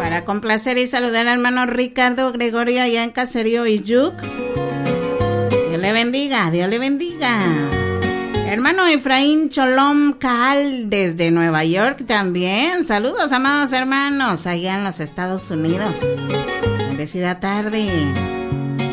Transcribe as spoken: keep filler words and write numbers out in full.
Para complacer y saludar al hermano Ricardo Gregorio allá en Caserío Iyuc. Dios le bendiga, Dios le bendiga. Hermano Efraín Cholom Caal desde Nueva York también. Saludos, amados hermanos, allá en los Estados Unidos. Bendecida tarde.